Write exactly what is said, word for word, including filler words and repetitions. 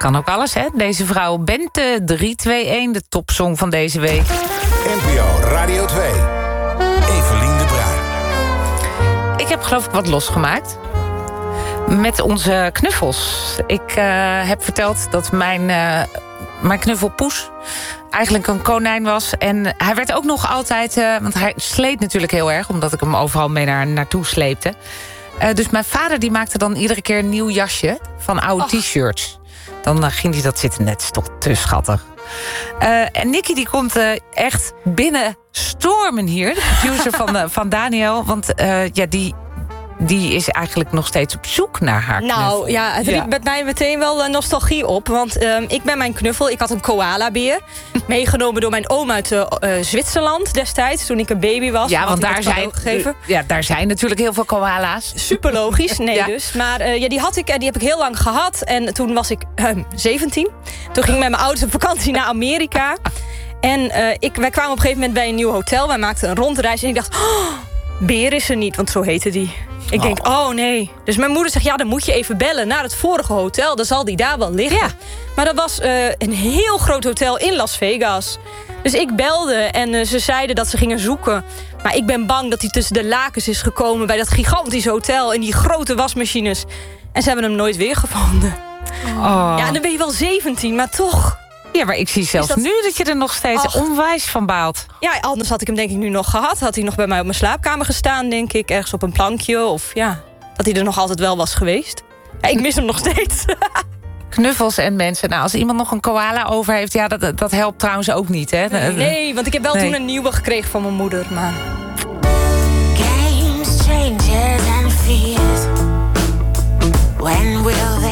kan ook alles, hè? Deze vrouw, Bente drie twee een, de topsong van deze week. N P O Radio twee. Evelien de Bruin. Ik heb geloof ik wat losgemaakt. Met onze knuffels. Ik uh, heb verteld dat mijn, uh, mijn knuffel Poes eigenlijk een konijn was. En hij werd ook nog altijd... Uh, want hij sleet natuurlijk heel erg, omdat ik hem overal mee naar, naartoe sleepte. Uh, dus mijn vader die maakte dan iedere keer een nieuw jasje van oude oh. t-shirts. Dan uh, ging hij dat zitten, net toch te schattig. Uh, en Nicky die komt uh, echt binnen stormen hier. De producer van, uh, van Daniel. Want uh, ja, die... die is eigenlijk nog steeds op zoek naar haar knuffel. Nou ja, het riep ja. met mij meteen wel nostalgie op. Want um, ik ben mijn knuffel, ik had een koalabeer. Meegenomen door mijn oom uit uh, uh, Zwitserland destijds. Toen ik een baby was. Ja, want daar zijn, gegeven. ja, daar zijn natuurlijk heel veel koala's. Super logisch, nee ja. dus. Maar uh, ja, die had ik en die heb ik heel lang gehad. En toen was ik uh, zeventien. Toen ging ik met mijn ouders op vakantie naar Amerika. En uh, ik, wij kwamen op een gegeven moment bij een nieuw hotel. Wij maakten een rondreis en ik dacht... Oh, beer is er niet, want zo heette die. Ik denk, oh. oh nee. Dus mijn moeder zegt, ja, dan moet je even bellen naar het vorige hotel. Dan zal die daar wel liggen. Ja. Maar dat was uh, een heel groot hotel in Las Vegas. Dus ik belde en uh, ze zeiden dat ze gingen zoeken. Maar ik ben bang dat hij tussen de lakens is gekomen... bij dat gigantische hotel en die grote wasmachines. En ze hebben hem nooit weer gevonden. Oh. Ja, dan ben je wel zeventien, maar toch... Ja, maar ik zie zelfs dat... nu dat je er nog steeds Och. onwijs van baalt. Ja, anders had ik hem denk ik nu nog gehad. Had hij nog bij mij op mijn slaapkamer gestaan, denk ik. Ergens op een plankje. Of ja, dat hij er nog altijd wel was geweest. Ja, ik mis hem nog steeds. Knuffels en mensen. Nou, als iemand nog een koala over heeft... ja, dat, dat helpt trouwens ook niet, hè? Nee, nee, want ik heb wel nee. toen een nieuwe gekregen van mijn moeder. Maar... Games, changes and fears. When will